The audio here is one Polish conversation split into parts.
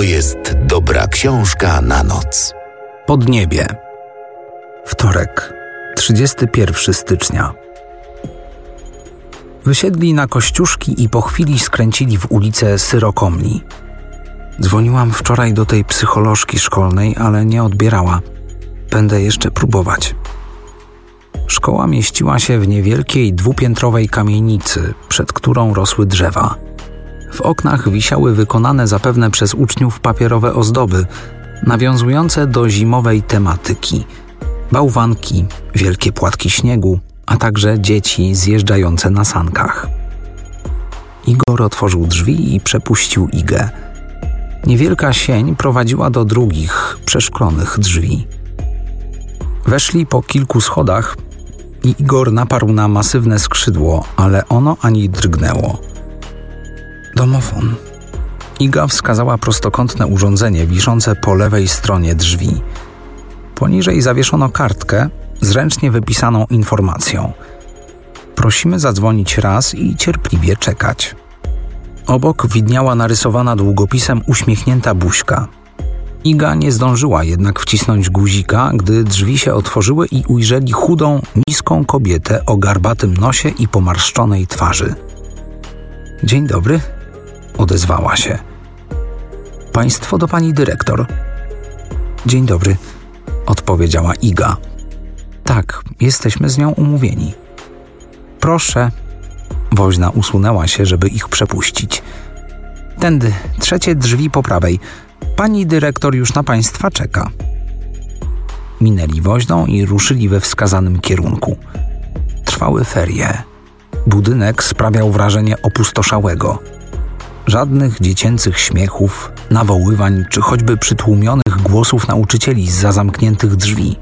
to jest dobra książka na noc. Podniebie. Wtorek, 31 stycznia. Wysiedli na Kościuszki i po chwili skręcili w ulicę Syrokomli. Dzwoniłam wczoraj do tej psycholożki szkolnej, ale nie odbierała. Będę jeszcze próbować. Szkoła mieściła się w niewielkiej dwupiętrowej kamienicy, przed którą rosły drzewa. W oknach wisiały wykonane zapewne przez uczniów papierowe ozdoby, nawiązujące do zimowej tematyki. Bałwanki, wielkie płatki śniegu, a także dzieci zjeżdżające na sankach. Igor otworzył drzwi i przepuścił Igę. Niewielka sień prowadziła do drugich, przeszklonych drzwi. Weszli po kilku schodach i Igor naparł na masywne skrzydło, ale ono ani drgnęło. Domofon. Iga wskazała prostokątne urządzenie wiszące po lewej stronie drzwi. Poniżej zawieszono kartkę z ręcznie wypisaną informacją. Prosimy zadzwonić raz i cierpliwie czekać. Obok widniała narysowana długopisem uśmiechnięta buźka. Iga nie zdążyła jednak wcisnąć guzika, gdy drzwi się otworzyły i ujrzeli chudą, niską kobietę o garbatym nosie i pomarszczonej twarzy. Dzień dobry, odezwała się. Państwo do pani dyrektor. Dzień dobry, odpowiedziała Iga. Tak, jesteśmy z nią umówieni. Proszę. Woźna usunęła się, żeby ich przepuścić. Tędy, trzecie drzwi po prawej. Pani dyrektor już na państwa czeka. Minęli woźną i ruszyli we wskazanym kierunku. Trwały ferie. Budynek sprawiał wrażenie opustoszałego. Żadnych dziecięcych śmiechów, nawoływań czy choćby przytłumionych głosów nauczycieli zza zamkniętych drzwi.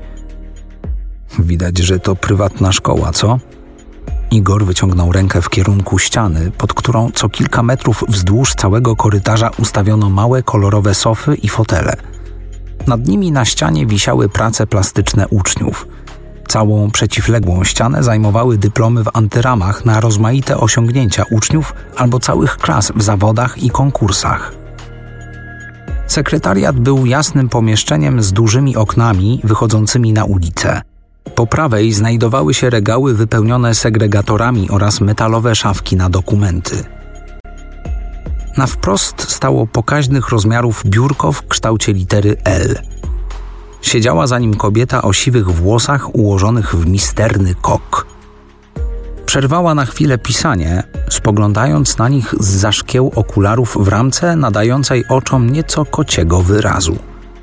Widać, że to prywatna szkoła, co? Igor wyciągnął rękę w kierunku ściany, pod którą co kilka metrów wzdłuż całego korytarza ustawiono małe kolorowe sofy i fotele. Nad nimi na ścianie wisiały prace plastyczne uczniów. Całą przeciwległą ścianę zajmowały dyplomy w antyramach na rozmaite osiągnięcia uczniów albo całych klas w zawodach i konkursach. Sekretariat był jasnym pomieszczeniem z dużymi oknami wychodzącymi na ulicę. Po prawej znajdowały się regały wypełnione segregatorami oraz metalowe szafki na dokumenty. Na wprost stało pokaźnych rozmiarów biurko w kształcie litery L. Siedziała za nim kobieta o siwych włosach ułożonych w misterny kok. Przerwała na chwilę pisanie, spoglądając na nich zza szkieł okularów w ramce nadającej oczom nieco kociego wyrazu.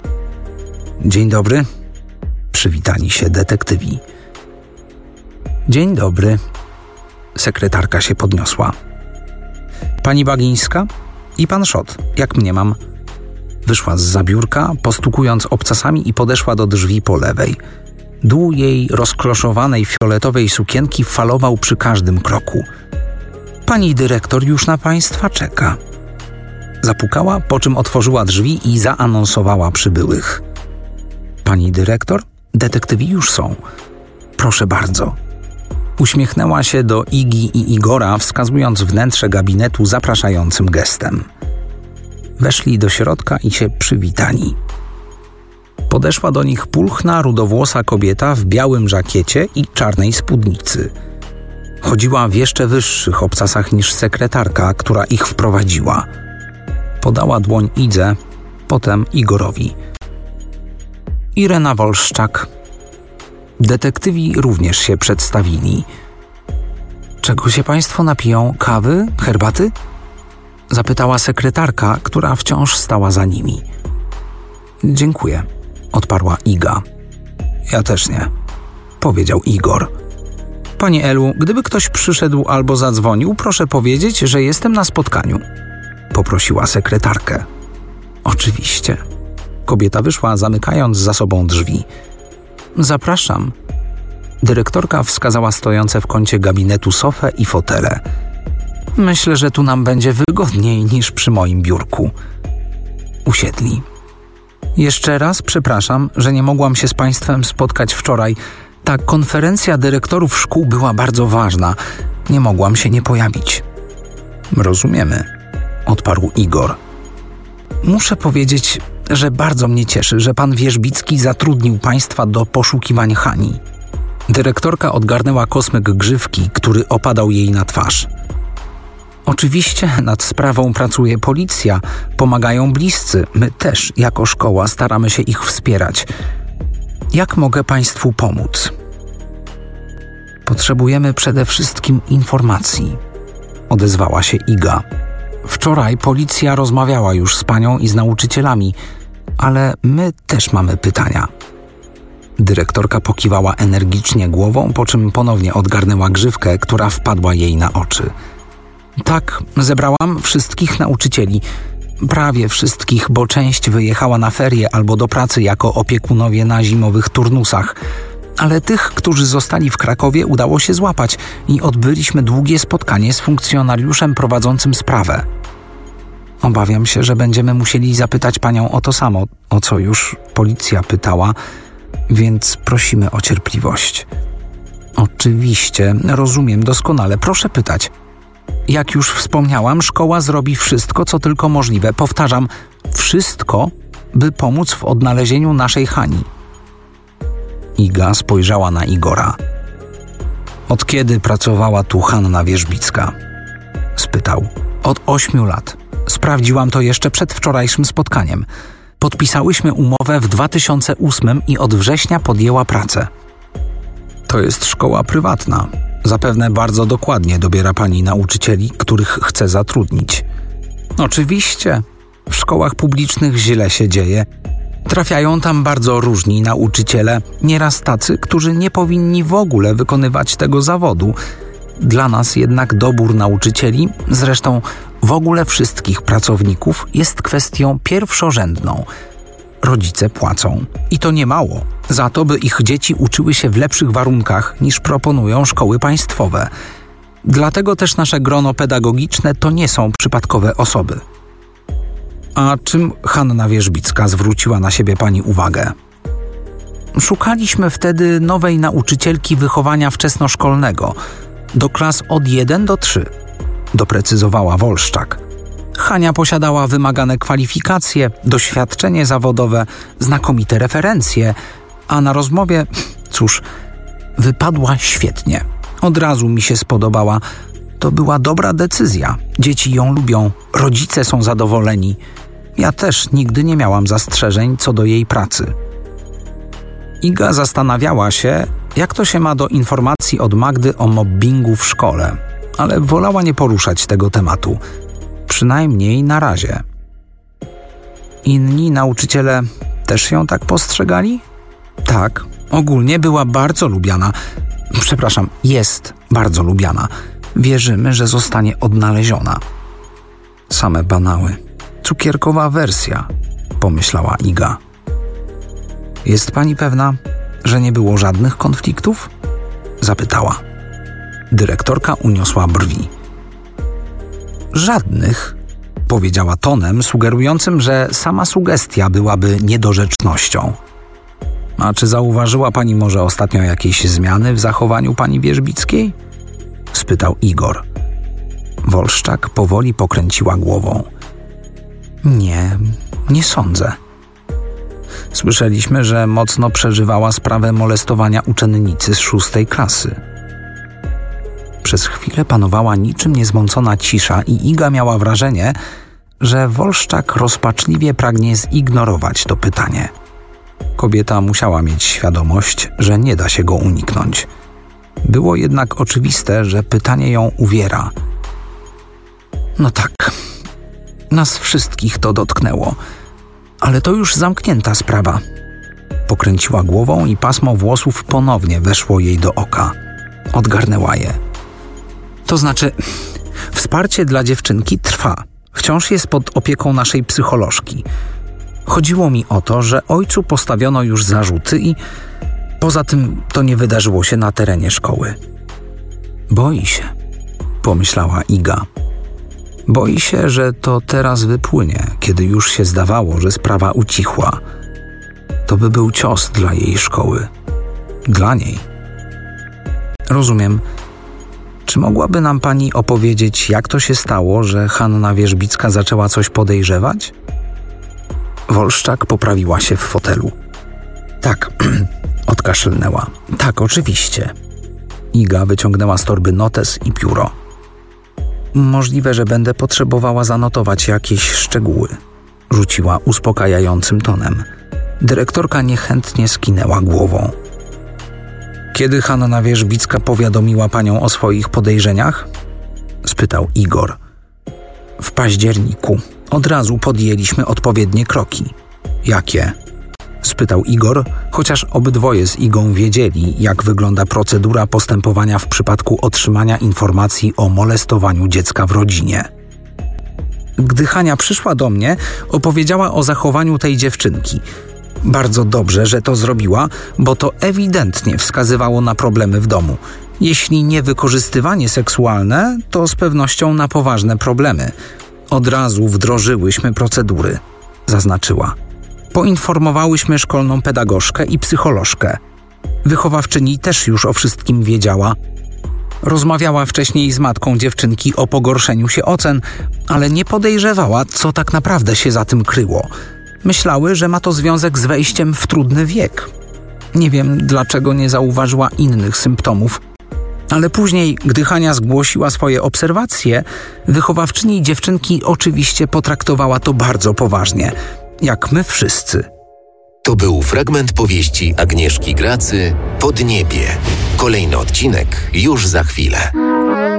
Dzień dobry. Przywitali się detektywi. Dzień dobry. Sekretarka się podniosła. Pani Bagińska i pan Szot, jak mniemam. Wyszła zza biurka, postukując obcasami i podeszła do drzwi po lewej. Dół jej rozkloszowanej fioletowej sukienki falował przy każdym kroku. Pani dyrektor już na państwa czeka. Zapukała, po czym otworzyła drzwi i zaanonsowała przybyłych. Pani dyrektor? Detektywi już są. Proszę bardzo. Uśmiechnęła się do Igi i Igora, wskazując wnętrze gabinetu zapraszającym gestem. Weszli do środka i się przywitali. Podeszła do nich pulchna, rudowłosa kobieta w białym żakiecie i czarnej spódnicy. Chodziła w jeszcze wyższych obcasach niż sekretarka, która ich wprowadziła. Podała dłoń Idze, potem Igorowi. Irena Wolszczak. Detektywi również się przedstawili. Czego się państwo napiją? Kawy? Herbaty? Zapytała sekretarka, która wciąż stała za nimi. Dziękuję, odparła Iga. Ja też nie, powiedział Igor. Panie Elu, gdyby ktoś przyszedł albo zadzwonił, proszę powiedzieć, że jestem na spotkaniu, poprosiła sekretarkę. Oczywiście. Kobieta wyszła, zamykając za sobą drzwi. Zapraszam. Dyrektorka wskazała stojące w kącie gabinetu sofę i fotele. Myślę, że tu nam będzie wygodniej niż przy moim biurku. Usiedli. Jeszcze raz przepraszam, że nie mogłam się z państwem spotkać wczoraj. Ta konferencja dyrektorów szkół była bardzo ważna. Nie mogłam się nie pojawić. Rozumiemy, odparł Igor. Muszę powiedzieć, że bardzo mnie cieszy, że pan Wierzbicki zatrudnił państwa do poszukiwań Hani. Dyrektorka odgarnęła kosmyk grzywki, który opadał jej na twarz. Oczywiście nad sprawą pracuje policja, pomagają bliscy. My też, jako szkoła, staramy się ich wspierać. Jak mogę państwu pomóc? Potrzebujemy przede wszystkim informacji, odezwała się Iga. Wczoraj policja rozmawiała już z panią i z nauczycielami, ale my też mamy pytania. Dyrektorka pokiwała energicznie głową, po czym ponownie odgarnęła grzywkę, która wpadła jej na oczy. Tak, zebrałam wszystkich nauczycieli. Prawie wszystkich, bo część wyjechała na ferie albo do pracy jako opiekunowie na zimowych turnusach. Ale tych, którzy zostali w Krakowie, udało się złapać i odbyliśmy długie spotkanie z funkcjonariuszem prowadzącym sprawę. Obawiam się, że będziemy musieli zapytać panią o to samo, o co już policja pytała, więc prosimy o cierpliwość. Oczywiście, rozumiem doskonale, proszę pytać. Jak już wspomniałam, szkoła zrobi wszystko, co tylko możliwe. Powtarzam, wszystko, by pomóc w odnalezieniu naszej Hani. Iga spojrzała na Igora. Od kiedy pracowała tu Hanna Wierzbicka? Spytał. Od 8 lat. Sprawdziłam to jeszcze przed wczorajszym spotkaniem. Podpisałyśmy umowę w 2008 i od września podjęła pracę. To jest szkoła prywatna. Zapewne bardzo dokładnie dobiera pani nauczycieli, których chce zatrudnić. Oczywiście, w szkołach publicznych źle się dzieje. Trafiają tam bardzo różni nauczyciele, nieraz tacy, którzy nie powinni w ogóle wykonywać tego zawodu. Dla nas jednak dobór nauczycieli, zresztą w ogóle wszystkich pracowników, jest kwestią pierwszorzędną. Rodzice płacą, i to nie mało, za to, by ich dzieci uczyły się w lepszych warunkach niż proponują szkoły państwowe. Dlatego też nasze grono pedagogiczne to nie są przypadkowe osoby. A czym Hanna Wierzbicka zwróciła na siebie pani uwagę? Szukaliśmy wtedy nowej nauczycielki wychowania wczesnoszkolnego, do klas od 1 do 3, doprecyzowała Wolszczak. Hania posiadała wymagane kwalifikacje, doświadczenie zawodowe, znakomite referencje, a na rozmowie, cóż, wypadła świetnie. Od razu mi się spodobała. To była dobra decyzja. Dzieci ją lubią, rodzice są zadowoleni. Ja też nigdy nie miałam zastrzeżeń co do jej pracy. Iga zastanawiała się, jak to się ma do informacji od Magdy o mobbingu w szkole, ale wolała nie poruszać tego tematu. Przynajmniej na razie. Inni nauczyciele też ją tak postrzegali? Tak, ogólnie była bardzo lubiana. Jest bardzo lubiana. Wierzymy, że zostanie odnaleziona. Same banały. Cukierkowa wersja, pomyślała Iga. Jest pani pewna, że nie było żadnych konfliktów? Zapytała. Dyrektorka uniosła brwi. Żadnych, powiedziała tonem sugerującym, że sama sugestia byłaby niedorzecznością. A czy zauważyła pani może ostatnio jakieś zmiany w zachowaniu pani Wierzbickiej? Spytał Igor. Wolszczak powoli pokręciła głową. Nie sądzę. Słyszeliśmy, że mocno przeżywała sprawę molestowania uczennicy z 6. klasy. Przez chwilę panowała niczym niezmącona cisza i Iga miała wrażenie, że Wolszczak rozpaczliwie pragnie zignorować to pytanie. Kobieta musiała mieć świadomość, że nie da się go uniknąć. Było jednak oczywiste, że pytanie ją uwiera. No tak, nas wszystkich to dotknęło, ale to już zamknięta sprawa. Pokręciła głową i pasmo włosów ponownie weszło jej do oka. Odgarnęła je. To znaczy, wsparcie dla dziewczynki trwa. Wciąż jest pod opieką naszej psycholożki. Chodziło mi o to, że ojcu postawiono już zarzuty i poza tym to nie wydarzyło się na terenie szkoły. Boi się, pomyślała Iga. Boi się, że to teraz wypłynie, kiedy już się zdawało, że sprawa ucichła. To by był cios dla jej szkoły. Dla niej. Rozumiem. Czy mogłaby nam pani opowiedzieć, jak to się stało, że Hanna Wierzbicka zaczęła coś podejrzewać? Wolszczak poprawiła się w fotelu. Tak, odkaszlnęła. Tak, oczywiście. Iga wyciągnęła z torby notes i pióro. Możliwe, że będę potrzebowała zanotować jakieś szczegóły, rzuciła uspokajającym tonem. Dyrektorka niechętnie skinęła głową. Kiedy Hanna Wierzbicka powiadomiła panią o swoich podejrzeniach? Spytał Igor. W październiku. Od razu podjęliśmy odpowiednie kroki. Jakie? Spytał Igor, chociaż obydwoje z Igą wiedzieli, jak wygląda procedura postępowania w przypadku otrzymania informacji o molestowaniu dziecka w rodzinie. Gdy Hania przyszła do mnie, opowiedziała o zachowaniu tej dziewczynki. Bardzo dobrze, że to zrobiła, bo to ewidentnie wskazywało na problemy w domu. Jeśli nie wykorzystywanie seksualne, to z pewnością na poważne problemy. Od razu wdrożyłyśmy procedury, zaznaczyła. Poinformowałyśmy szkolną pedagogzkę i psycholożkę. Wychowawczyni też już o wszystkim wiedziała. Rozmawiała wcześniej z matką dziewczynki o pogorszeniu się ocen, ale nie podejrzewała, co tak naprawdę się za tym kryło. Myślały, że ma to związek z wejściem w trudny wiek. Nie wiem, dlaczego nie zauważyła innych symptomów, ale później, gdy Hania zgłosiła swoje obserwacje, wychowawczyni dziewczynki oczywiście potraktowała to bardzo poważnie, jak my wszyscy. To był fragment powieści Agnieszki Gracy Podniebie. Kolejny odcinek już za chwilę.